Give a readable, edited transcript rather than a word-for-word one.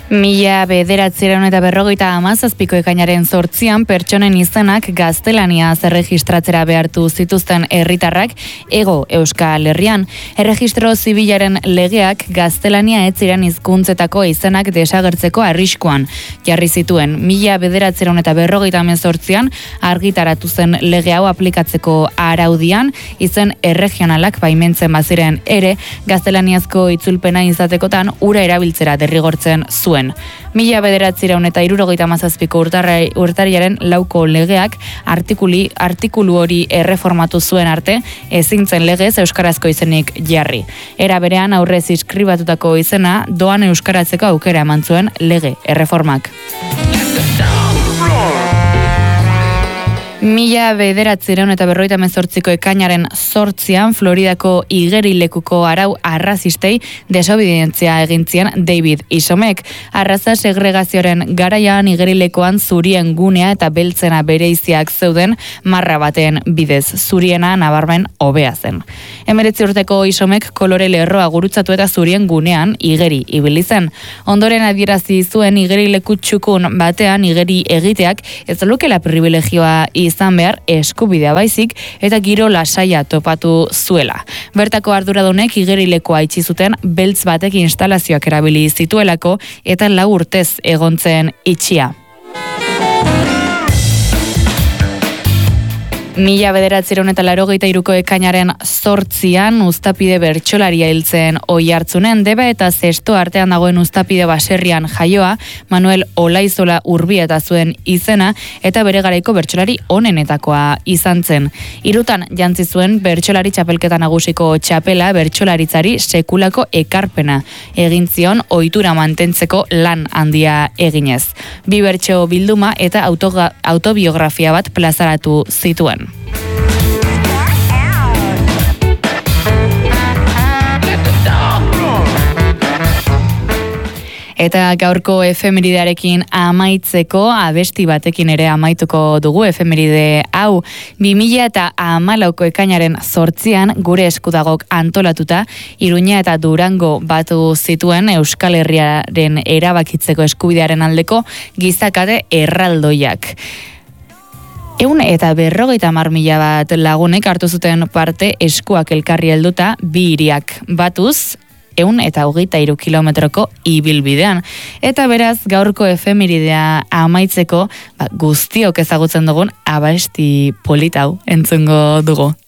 1957 ekainaren 8 pertsonen izenak gaztelaniaz erregistratzera behartu zituzten herritarrak Hego Euskal Herrian. Erregistro zibilaren legeak gaztelania ez ziren hizkuntzetako izenak desagertzeko arriskuan jarri zituen. 1958 argitaratu zen lege hau aplikatzeko araudian, izen erregionalak baimentzen baziren ere, gaztelaniazko itzulpena izatekotan ura erabiltzera derrigortzen zuen. 1977 urtarrilaren 4 legeak artikulu hori erreformatu zuen arte, ezin zen legez euskarazko izenik jarri. Era berean aurrez inskribatutako izena doan euskaratzeko aukera eman zuen lege erreformak. 1958ko ekainaren 8 Floridako igerilekuko arau arrazistei desobedientzia egintzien David Isomek. Arraza segregazioaren garaian igerilekoan zurien gunea eta beltzena bereiziak zeuden marra baten bidez. Zuriena nabarmen hobea zen. 19 urteko Isomek kolore lerroa gurutzatu eta zurien gunean igeri ibili zen. Ondoren adierazi zuen igerileku txukun batean igeri egiteak ez lukela privilegioa izan behar eskubidea baizik eta giro lasaia topatu zuela. Bertako arduradunek igerilekoa itxi zuten beltz batek instalazioak erabili zituelako eta 4 urtez egontzen itxia. 1983ko ekainaren 8 uztapide bertsolaria hiltzen oihartzunen Deba eta Zesto artean dagoen uztapide baserrian jaioa, Manuel Olaizola Urbieta zuen izena eta bere garaiko bertsolari onenetakoa izan zen. 3 jantzi zuen bertsolari txapelketa nagusiko txapela bertsolaritzari sekulako ekarpena egin zion ohitura mantentzeko lan handia eginez. 2 bertso bilduma eta autobiografia bat plazaratu zituen. Eta gaurko efemeridearekin amaitzeko abesti batekin ere amaituko dugu efemeride hau. 2014ko ekainaren 8 gure eskudagok antolatuta Iruña eta Durango batu zituen Euskal Herriaren erabakitzeko eskubidearen aldeko gizakate erraldoiak. 150.000 bat lagunek hartu zuten parte eskuak elkarri helduta 2 hiriak batuz, 123 kilometroko ibilbidean. Eta beraz, gaurko efemeridea amaitzeko guztiok ezagutzen dugun abesti politau entzungo dugu.